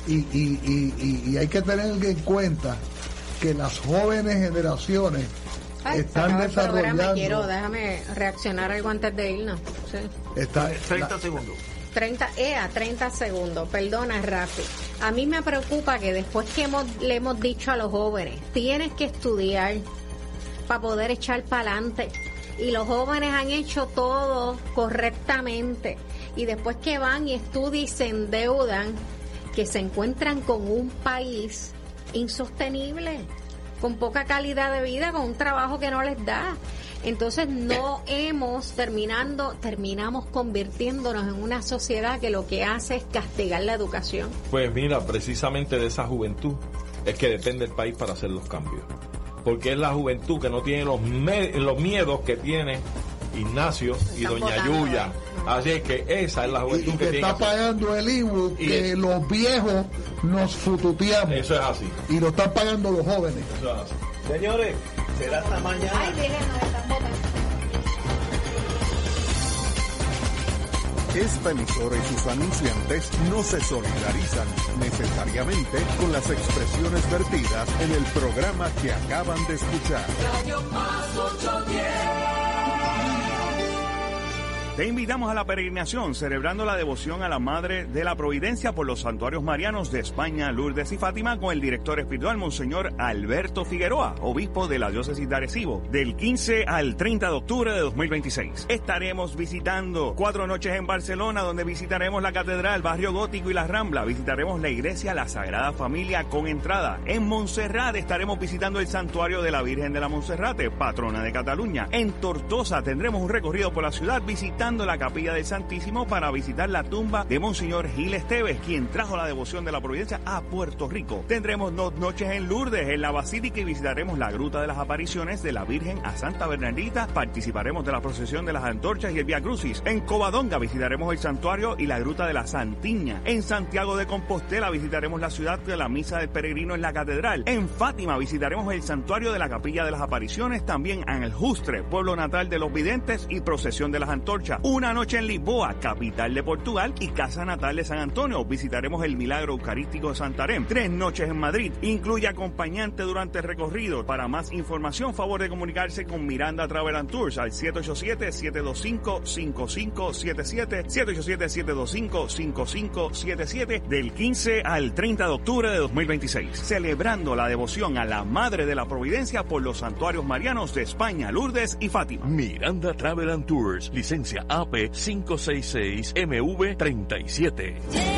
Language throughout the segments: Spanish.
y hay que tener en cuenta que las jóvenes generaciones están desarrollando. Déjame reaccionar algo antes de irnos. Sí. 30 segundos. 30 segundos, perdona Rafi. A mí me preocupa que después que le hemos dicho a los jóvenes, tienes que estudiar para poder echar para adelante, y los jóvenes han hecho todo correctamente, y después que van y estudian y se endeudan, que se encuentran con un país insostenible, con poca calidad de vida, con un trabajo que no les da. Entonces terminamos convirtiéndonos en una sociedad que lo que hace es castigar la educación. Pues mira, precisamente de esa juventud es que depende el país para hacer los cambios. Porque es la juventud que no tiene los miedos que tiene Ignacio y doña Yuya. Así es que esa es la juventud que está pagando el IBU, que los viejos nos fututeamos. Eso es así. Y lo están pagando los jóvenes. Eso es así. Señores, será hasta mañana. Ay, déjenos estas botas. Esta emisora y sus anunciantes no se solidarizan necesariamente con las expresiones vertidas en el programa que acaban de escuchar. Radio Paz 810. Te invitamos a la peregrinación celebrando la devoción a la Madre de la Providencia por los santuarios marianos de España, Lourdes y Fátima, con el director espiritual Monseñor Alberto Figueroa, obispo de la diócesis de Arecibo, del 15 al 30 de octubre de 2026. Estaremos visitando 4 noches en Barcelona, donde visitaremos la Catedral, Barrio Gótico y la Rambla. Visitaremos la iglesia La Sagrada Familia con entrada. En Montserrat estaremos visitando el santuario de la Virgen de la Monserrate, patrona de Cataluña. En Tortosa tendremos un recorrido por la ciudad visitando la Capilla del Santísimo para visitar la tumba de Monseñor Gil Esteves, quien trajo la devoción de la Providencia a Puerto Rico. Tendremos 2 noches en Lourdes, en la Basílica, y visitaremos la Gruta de las Apariciones de la Virgen a Santa Bernardita. Participaremos de la procesión de las antorchas y el Vía Crucis. En Covadonga visitaremos el santuario y la Gruta de la Santiña. En Santiago de Compostela visitaremos la ciudad de la Misa del Peregrino en la Catedral. En Fátima visitaremos el santuario de la Capilla de las Apariciones, también en el Justre, pueblo natal de los videntes, y procesión de las antorchas. Una noche en Lisboa, capital de Portugal, y casa natal de San Antonio. Visitaremos el Milagro Eucarístico de Santarém. 3 noches en Madrid. Incluye acompañante durante el recorrido. Para más información, favor de comunicarse con Miranda Travel and Tours al 787-725-5577, 787-725-5577, del 15 al 30 de octubre de 2026. Celebrando la devoción a la Madre de la Providencia por los santuarios marianos de España, Lourdes y Fátima. Miranda Travel and Tours, licencia AP 566MV37.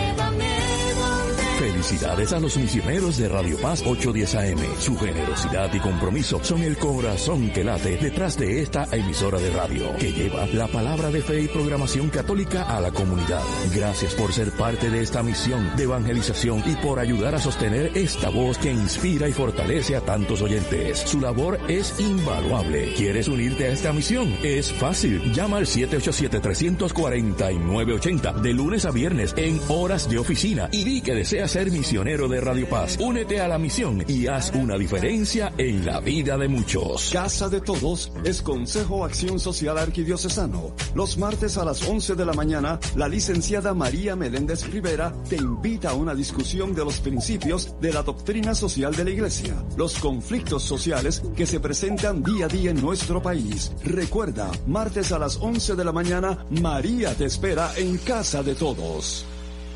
Felicidades a los misioneros de Radio Paz 810 AM. Su generosidad y compromiso son el corazón que late detrás de esta emisora de radio, que lleva la palabra de fe y programación católica a la comunidad. Gracias por ser parte de esta misión de evangelización y por ayudar a sostener esta voz que inspira y fortalece a tantos oyentes. Su labor es invaluable. ¿Quieres unirte a esta misión? Es fácil. Llama al 787-349-80 de lunes a viernes en horas de oficina y di que deseas ser misionero de Radio Paz. Únete a la misión y haz una diferencia en la vida de muchos. Casa de Todos es Consejo Acción Social Arquidiocesano. Los martes a las 11 de la mañana, la licenciada María Meléndez Rivera te invita a una discusión de los principios de la doctrina social de la Iglesia, los conflictos sociales que se presentan día a día en nuestro país. Recuerda, martes a las 11 de la mañana, María te espera en Casa de Todos.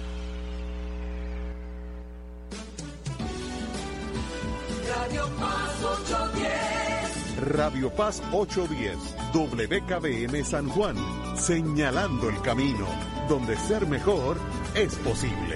Radio Paz 810, WKBM San Juan, señalando el camino, donde ser mejor es posible.